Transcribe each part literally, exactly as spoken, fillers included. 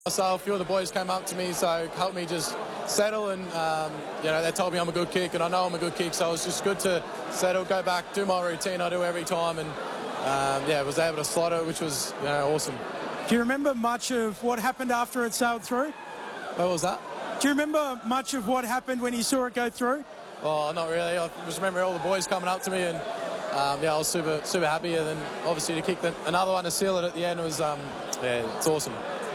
So a few of the boys came up to me, so helped me just settle, and um, you know, they told me I'm a good kick, and I know I'm a good kick, so it was just good to settle, go back, do my routine I do every time, and um, yeah, was able to slot it, which was, you know, awesome. Do you remember much of what happened after it sailed through? What was that? Do you remember much of what happened when you saw it go through? Oh, not really. I just remember all the boys coming up to me, and um, yeah, I was super, super happy, and then obviously to kick the, another one to seal it at the end was, um, yeah, it's awesome.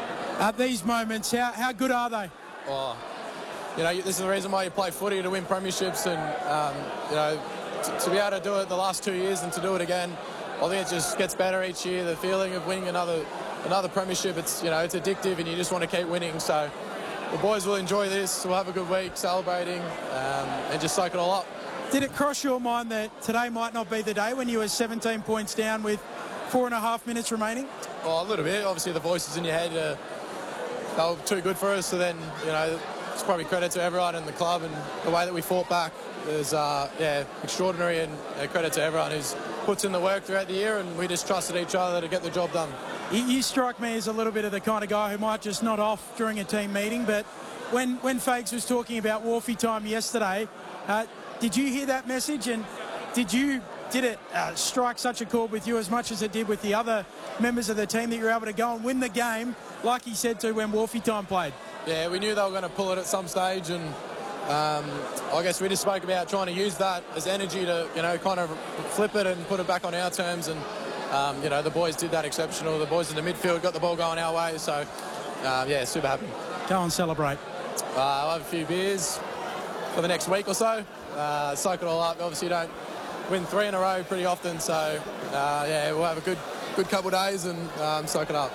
At these moments, how, how good are they? Oh, you know, this is the reason why you play footy, to win premierships, and um, you know, to, to be able to do it the last two years and to do it again, I think it just gets better each year. The feeling of winning another another premiership, it's, you know, it's addictive, and you just want to keep winning. So the boys will enjoy this. We'll have a good week celebrating um, and just soak it all up. Did it cross your mind that today might not be the day when you were seventeen points down with four and a half minutes remaining? Oh, a little bit. Obviously, the voices in your head uh, they were too good for us. So then, you know, it's probably credit to everyone in the club, and the way that we fought back is, uh, yeah, extraordinary, and uh, credit to everyone who's puts in the work throughout the year, and we just trusted each other to get the job done. You, you strike me as a little bit of the kind of guy who might just nod off during a team meeting, but when, when Fags was talking about Wharfie time yesterday, uh, did you hear that message, and did you did it uh, strike such a chord with you as much as it did with the other members of the team that you were able to go and win the game, like he said to when Wharfie time played? Yeah, we knew they were going to pull it at some stage, and um, I guess we just spoke about trying to use that as energy to, you know, kind of flip it and put it back on our terms, and um, you know, the boys did that exceptional. The boys in the midfield got the ball going our way, so uh, yeah, super happy. Go and celebrate. Uh, I'll have a few beers for the next week or so, uh, soak it all up. Obviously, you don't win three in a row pretty often, so uh, yeah, we'll have a good good couple of days and um, soak it up.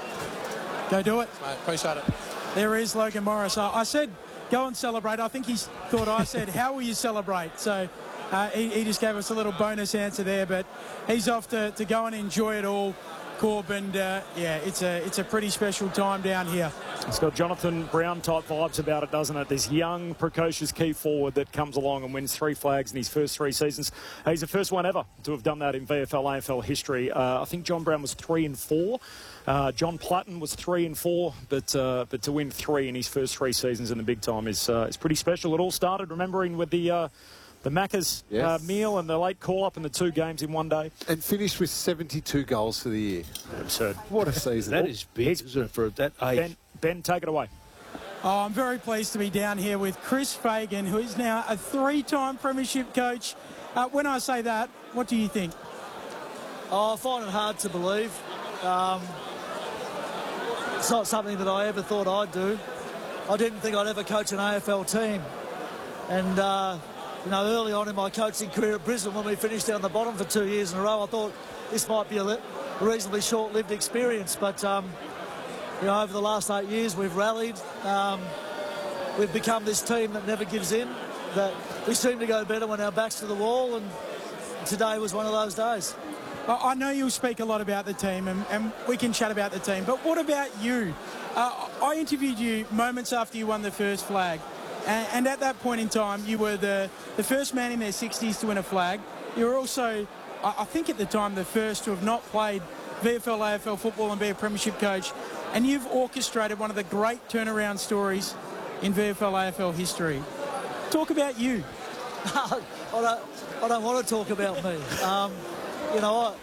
Go do it. Mate, appreciate it. There is Logan Morris. I, I said go and celebrate. I think he thought I said how will you celebrate? So uh, he, he just gave us a little bonus answer there, but he's off to, to go and enjoy it all, Corb, and uh, yeah, it's a it's a pretty special time down here. It's got Jonathan Brown type vibes about it, doesn't it? This young, precocious key forward that comes along and wins three flags in his first three seasons. He's the first one ever to have done that in V F L A F L history. Uh, I think John Brown was three and four. Uh, John Platten was three and four, but uh, but to win three in his first three seasons in the big time is uh, is pretty special. It all started, remembering, with the uh, the Macca's yes. uh, meal and the late call-up in the two games in one day. And finished with seventy-two goals for the year. Absurd. What a season. That is big, isn't it, for that age? Ben, Ben, take it away. Oh, I'm very pleased to be down here with Chris Fagan, who is now a three-time premiership coach. Uh, when I say that, what do you think? Oh, I find it hard to believe. Um, it's not something that I ever thought I'd do. I didn't think I'd ever coach an A F L team. And, uh, you know, early on in my coaching career at Brisbane, when we finished down the bottom for two years in a row, I thought this might be a, a reasonably short-lived experience. But, um, you know, over the last eight years, we've rallied. Um, we've become this team that never gives in, that we seem to go better when our back's to the wall, and today was one of those days. I know you'll speak a lot about the team, and, and we can chat about the team, but what about you? Uh, I interviewed you moments after you won the first flag, and, and at that point in time, you were the, the first man in their sixties to win a flag. You were also, I, I think at the time, the first to have not played V F L, A F L football and be a premiership coach, and you've orchestrated one of the great turnaround stories in V F L, A F L history. Talk about you. I, don't, I don't want to talk about me. Um, You know,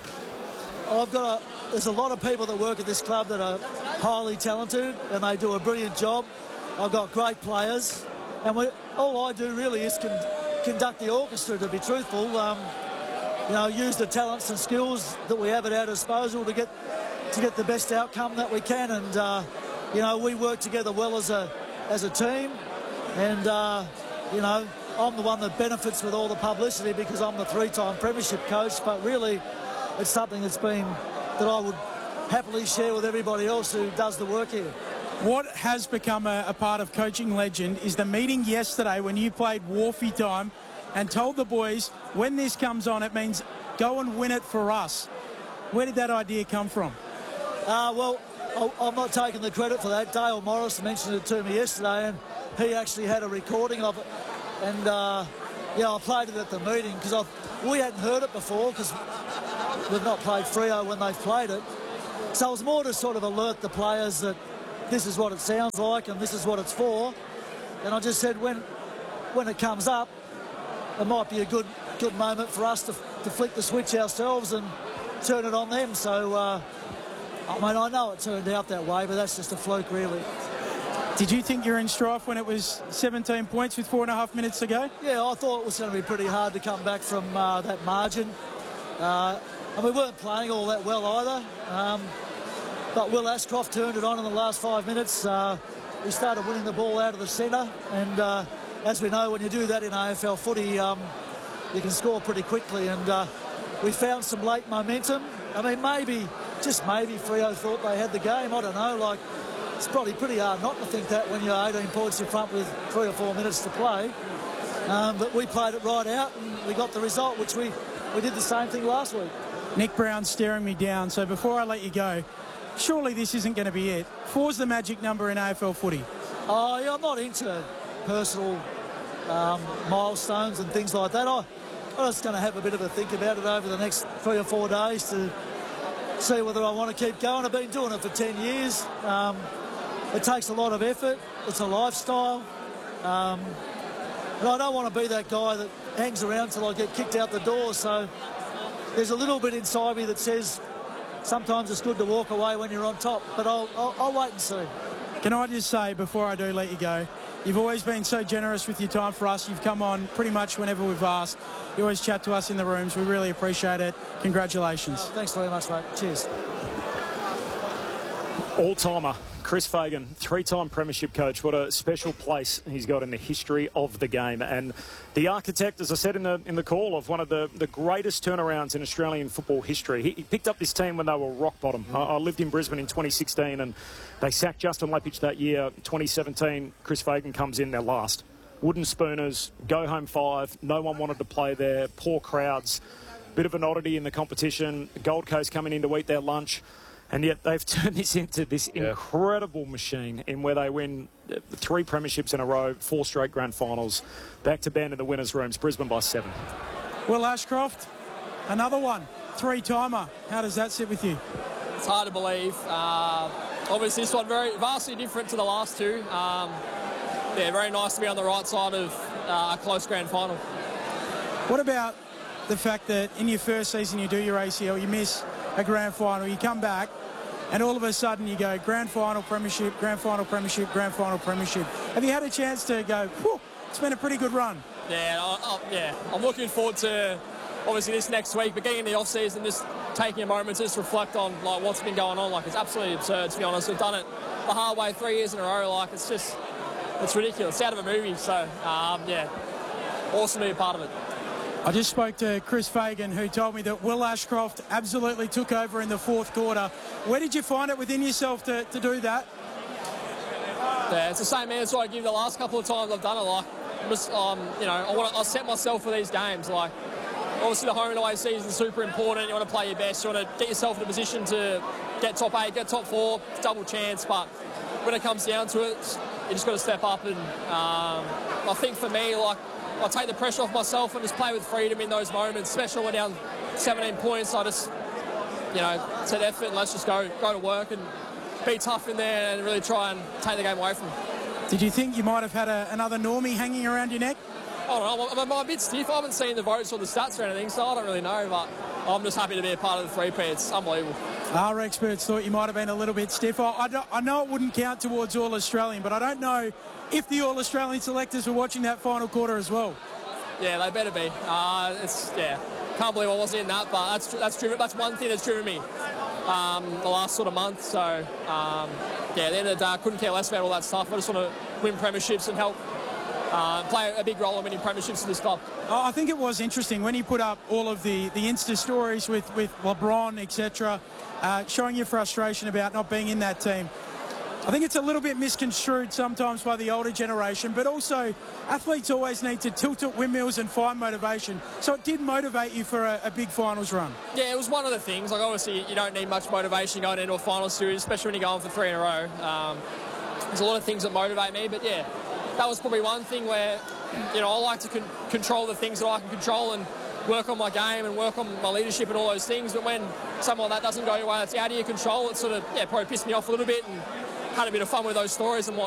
I, I've got a, there's a lot of people that work at this club that are highly talented, and they do a brilliant job. I've got great players, and we, all I do really is con, conduct the orchestra, to be truthful. Um, you know, use the talents and skills that we have at our disposal to get to get the best outcome that we can. And uh, you know, we work together well as a as a team, and uh, you know, I'm the one that benefits with all the publicity because I'm the three-time premiership coach, but really it's something that's been, that I would happily share with everybody else who does the work here. What has become a, a part of coaching legend is the meeting yesterday when you played Wharfie time and told the boys, when this comes on, it means go and win it for us. Where did that idea come from? Uh, well, I, I'm not taking the credit for that. Dale Morris mentioned it to me yesterday, and he actually had a recording of it. And, uh, yeah, I played it at the meeting because we hadn't heard it before because we've not played Freo when they've played it. So it was more to sort of alert the players that, this is what it sounds like and this is what it's for. And I just said when when it comes up, it might be a good good moment for us to, to flick the switch ourselves and turn it on them. So, uh, I mean, I know it turned out that way, but that's just a fluke, really. Did you think you were in strife when it was seventeen points with four and a half minutes to go? Yeah, I thought it was going to be pretty hard to come back from uh, that margin. Uh, and we weren't playing all that well either. Um, but Will Ashcroft turned it on in the last five minutes. Uh, we started winning the ball out of the centre. And uh, as we know, when you do that in A F L footy, um, you can score pretty quickly. And uh, we found some late momentum. I mean, maybe, just maybe, Freo thought they had the game. I don't know. Like, it's probably pretty hard not to think that when you're eighteen points in front with three or four minutes to play. Um, but we played it right out and we got the result, which we, we did the same thing last week. Nick Brown's staring me down, so before I let you go, surely this isn't going to be it. Four's the magic number in A F L footy. Oh, yeah, I'm not into personal um, milestones and things like that. I, I'm just going to have a bit of a think about it over the next three or four days to see whether I want to keep going. I've been doing it for ten years. Um, it takes a lot of effort. It's a lifestyle. Um, and I don't want to be that guy that hangs around till I get kicked out the door. So there's a little bit inside me that says sometimes it's good to walk away when you're on top. But I'll, I'll, I'll wait and see. Can I just say, before I do let you go, you've always been so generous with your time for us. You've come on pretty much whenever we've asked. You always chat to us in the rooms. We really appreciate it. Congratulations. Oh, thanks very much, mate. Cheers. All-timer, Chris Fagan, three-time premiership coach. What a special place he's got in the history of the game. And the architect, as I said in the in the call, of one of the, the greatest turnarounds in Australian football history. He, he picked up this team when they were rock bottom. I, I lived in Brisbane in twenty sixteen and they sacked Justin Leppich that year. twenty seventeen, Chris Fagan comes in, they're last. Wooden spooners, go home five. No one wanted to play there. Poor crowds. Bit of an oddity in the competition. Gold Coast coming in to eat their lunch. And yet they've turned this into this yeah. incredible machine in where they win three premierships in a row, four straight grand finals, back to band in the winners' rooms, Brisbane by seven. Will Ashcroft, another one, three-timer. How does that sit with you? It's hard to believe. Uh, obviously, this one very vastly different to the last two. Um, yeah, very nice to be on the right side of uh, a close grand final. What about the fact that in your first season you do your A C L, you miss a grand final, you come back, and all of a sudden you go grand final, premiership, grand final, premiership, grand final, premiership. Have you had a chance to go, whew, it's been a pretty good run? Yeah, I, I, yeah. I'm looking forward to, obviously, this next week, but getting in the off-season, just taking a moment to just reflect on like what's been going on. Like, it's absolutely absurd, to be honest. We've done it the hard way three years in a row. Like, it's just, it's ridiculous. It's out of a movie. So, um, yeah, awesome to be a part of it. I just spoke to Chris Fagan, who told me that Will Ashcroft absolutely took over in the fourth quarter. Where did you find it within yourself to, to do that? Yeah, it's the same answer I give the last couple of times I've done it. Like, I'm just, um, you know, I want to I set myself for these games. Like, obviously the home and away season is super important. You want to play your best. You want to get yourself in a position to get top eight, get top four, double chance. But when it comes down to it, you just got to step up. And um, I think for me, like, I take the pressure off myself and just play with freedom in those moments, especially when we're down seventeen points. I just, you know, set effort and let's just go go to work and be tough in there and really try and take the game away from them. Did you think you might have had a, another normie hanging around your neck? I don't know. I'm, I'm a bit stiff. I haven't seen the votes or the stats or anything, so I don't really know. But I'm just happy to be a part of the three-P. It's unbelievable. Our experts thought you might have been a little bit stiff. I, I, I know it wouldn't count towards All-Australian, but I don't know if the All-Australian selectors were watching that final quarter as well. Yeah, they better be. Uh, it's yeah, can't believe I wasn't in that, but that's that's driven. That's one thing that's driven me um, the last sort of month. So um, yeah, at the end of the day, I couldn't care less about all that stuff. I just want to win premierships and help uh, play a big role in winning premierships for this club. Oh, I think it was interesting when you put up all of the the Insta stories with with LeBron, et cetera, uh, showing your frustration about not being in that team. I think it's a little bit misconstrued sometimes by the older generation, but also athletes always need to tilt at windmills and find motivation. So it did motivate you for a, a big finals run. Yeah, it was one of the things. Like, obviously, you don't need much motivation going into a final series, especially when you're going for three in a row. Um, there's a lot of things that motivate me, but yeah, that was probably one thing where, you know, I like to con- control the things that I can control and work on my game and work on my leadership and all those things. But when something like that doesn't go your way, that's out of your control, it sort of, yeah, probably pissed me off a little bit and had a bit of fun with those stories and what.